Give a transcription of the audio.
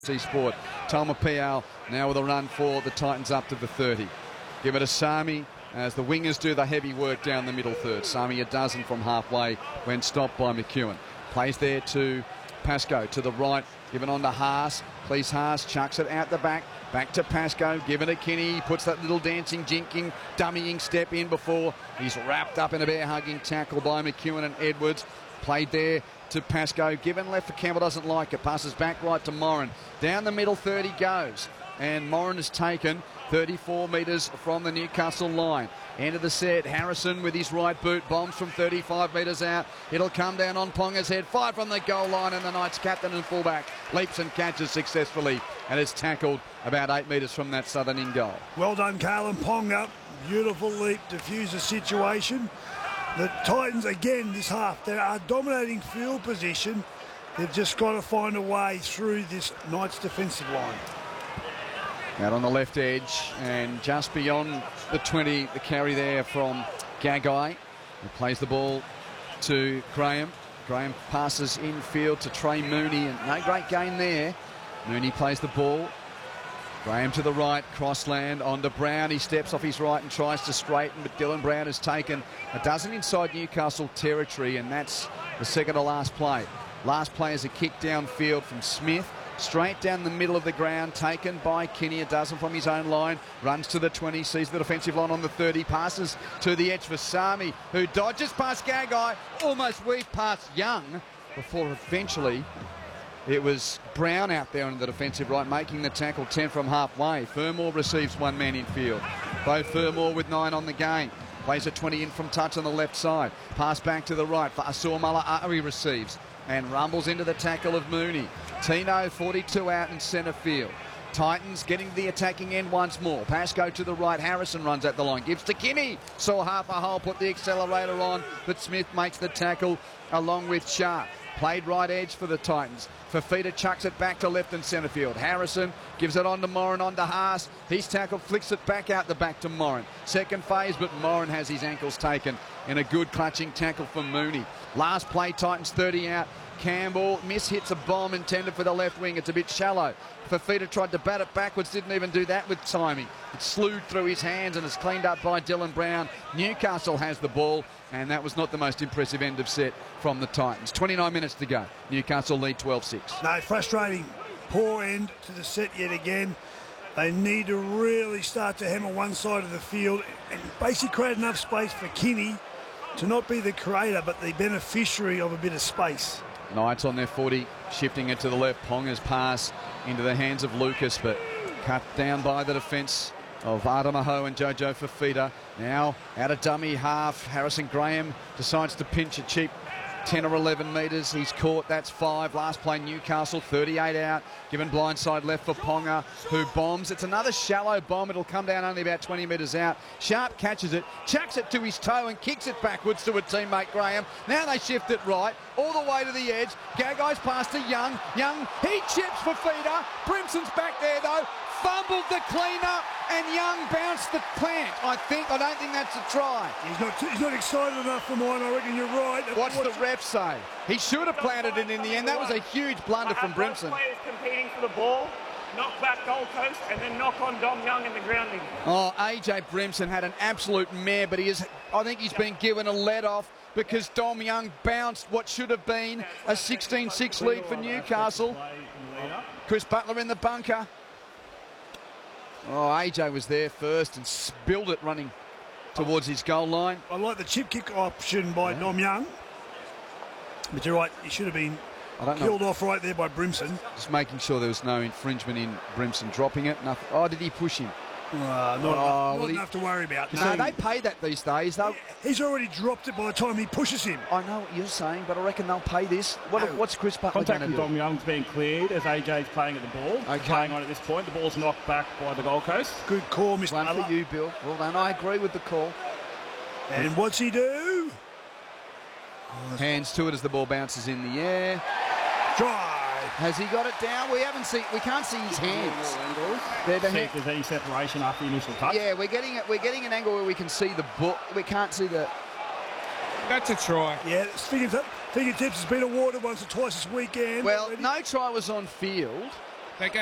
Sport. Talmapiao now with a run for the Titans up to the 30. Give it to Sami as the wingers do the heavy work down the middle third. Sami a dozen from halfway when stopped by McEwen. Plays there to Pascoe to the right. Given on to Haas. Please Haas chucks it out the back. Back to Pascoe. Given to Kinney. He puts that little dancing, jinking, dummying step in before he's wrapped up in a bear-hugging tackle by McEwen and Edwards. Played there to Pascoe. Given left for Campbell, doesn't like it. Passes back right to Moran. Down the middle 30 goes. And Moran is taken 34 metres from the Newcastle line. End of the set. Harrison with his right boot. Bombs from 35 metres out. It'll come down on Ponga's head. 5 from the goal line, and the Knights captain and fullback leaps and catches successfully and is tackled about 8 metres from that southern in goal. Well done, Kalyn Ponga. Beautiful leap, diffuse the situation. The Titans, again, this half, they are dominating field position. They've just got to find a way through this Knights defensive line. Out on the left edge and just beyond the 20, the carry there from Gagai. He plays the ball to Graham. Graham passes infield to Trey Mooney, and no great gain there. Mooney plays the ball. Graham to the right, crossland onto Brown. He steps off his right and tries to straighten, but Dylan Brown has taken a dozen inside Newcastle territory, and that's the second to last play. Last play is a kick downfield from Smith, straight down the middle of the ground, taken by Kinney, a dozen from his own line, runs to the 20, sees the defensive line on the 30, passes to the edge for Sami, who dodges past Gagai, almost weaved past Young, before eventually it was Brown out there on the defensive right, making the tackle 10 from halfway. Fermor receives one man in field. Bo Fermor with 9 on the game. Plays a 20 in from touch on the left side. Pass back to the right for Asur Mala'ari receives and rumbles into the tackle of Mooney. Tino 42 out in centre field. Titans getting the attacking end once more. Pascoe to the right. Harrison runs at the line. Gives to Kinney. Saw half a hole. Put the accelerator on. But Smith makes the tackle along with Sharp. Played right edge for the Titans. Fafita chucks it back to left and centre field. Harrison gives it on to Moran, on to Haas. He's tackled, flicks it back out the back to Moran. Second phase, but Moran has his ankles taken in a good clutching tackle from Mooney. Last play, Titans 30 out. Campbell hits a bomb intended for the left wing. It's a bit shallow. Fafita tried to bat it backwards, didn't even do that with timing. It slewed through his hands and is cleaned up by Dylan Brown. Newcastle has the ball, and that was not the most impressive end of set from the Titans. 29 minutes to go. Newcastle lead 12-6. No, frustrating. Poor end to the set yet again. They need to really start to hammer one side of the field and basically create enough space for Kinney to not be the creator but the beneficiary of a bit of space. Knights on their 40, shifting it to the left. Ponga's pass into the hands of Lucas, but cut down by the defence of Adamaho and Jojo Fafita. Now out of dummy half, Harrison Graham decides to pinch a cheap 10 or 11 metres. He's caught, that's 5. Last play Newcastle, 38 out. Given blindside left for Ponga, who bombs. It's another shallow bomb. It'll come down only about 20 metres out. Sharp catches it, chucks it to his toe and kicks it backwards to a teammate Graham. Now they shift it right, all the way to the edge. Gagai's pass to Young. Young, he chips for Feeder. Brimson's back there though. Fumbled the clean-up and Young bounced the plant. I don't think that's a try. He's not excited enough for mine. I reckon you're right. What's the ref say? He should have planted it in the end. That was a huge blunder from Brimson. Players competing for the ball, knock back Gold Coast and then knock on Dom Young in the grounding. Oh, AJ Brimson had an absolute mare, but I think he's been given a let-off because Dom Young bounced what should have been a 16-6 lead for Newcastle. Chris Butler in the bunker. Oh, AJ was there first and spilled it running towards his goal line. I like the chip kick option by Dom Young. But you're right, he should have been killed off right there by Brimson. Just making sure there was no infringement in Brimson dropping it. Nothing. Oh, did he push him? Not enough to worry about. No, they pay that these days. He's already dropped it by the time he pushes him. I know what you're saying, but I reckon they'll pay this. What's Chris Butler Contact going to from do? Dom Young's being cleared as AJ's playing at the ball. Okay. Playing on at this point. The ball's knocked back by the Gold Coast. Good call, Mr. One Butler. for you, Bill. Well done. I agree with the call. And what's he do? Hands to it as the ball bounces in the air. Try. Has he got it down? We can't see his hands. See if there's any separation after the initial touch. Yeah, we're getting an angle where we can see the ball. We can't see the. That's a try. Yeah, fingertips has been awarded once or twice this weekend. Well, no try was on field. They go